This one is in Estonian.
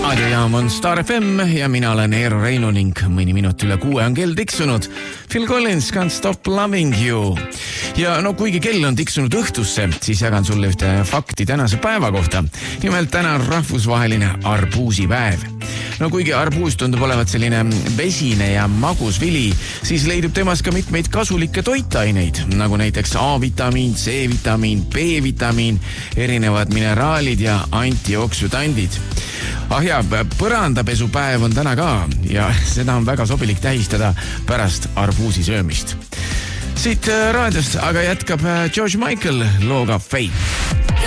Raadiojaam on Star FM ja mina olen Eero Reino ning mõni minut üle 6 on kell tiksunud. Phil Collins Can't Stop Loving You. Ja no kuigi kell on tiksunud õhtusse, siis jagan sulle ühte fakti tänase päeva kohta. Nimelt täna on rahvusvaheline arbuusipäev. No kuigi arbuus tundub olevat selline vesine ja magus vili, siis leidub temas ka mitmeid kasulikke toitaineid, nagu näiteks A-vitamiin, C-vitamiin, B-vitamiin, erinevad mineraalid ja antioksüdandid. Ja, põrandapesupäev on täna ka ja seda on väga sobilik tähistada pärast arbuusi söömist. Siit raadiost aga jätkab George Michael looga Faith.